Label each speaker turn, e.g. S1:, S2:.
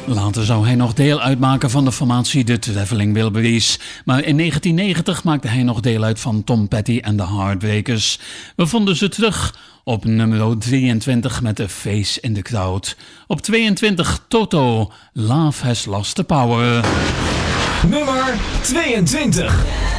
S1: Later zou hij nog deel uitmaken van de formatie The Traveling Wilburys. Maar in 1990 maakte hij nog deel uit van Tom Petty en The Heartbreakers. We vonden ze terug op nummer 23 met A Face in the Crowd. Op 22 Toto, Love Has Lost the Power.
S2: Nummer 22.